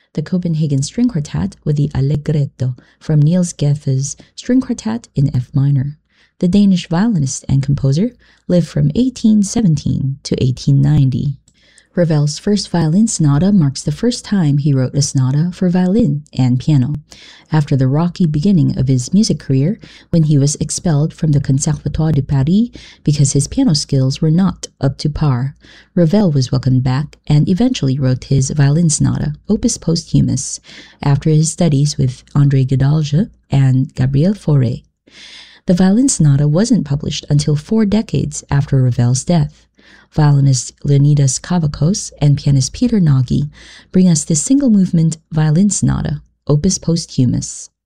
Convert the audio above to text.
the Copenhagen String Quartet with the Allegretto from Niels Geth's String Quartet in F minor. The Danish violinist and composer lived from 1817 to 1890. Ravel's first violin sonata marks the first time he wrote a sonata for violin and piano. After the rocky beginning of his music career, when he was expelled from the Conservatoire de Paris because his piano skills were not up to par, Ravel was welcomed back and eventually wrote his violin sonata, Opus Posthumus, after his studies with André Gedalge and Gabriel Fauré. The violin sonata wasn't published until 4 decades after Ravel's death. Violinist Leonidas Kavakos and pianist Peter Nagy bring us this single-movement violin sonata, Opus Posthumus.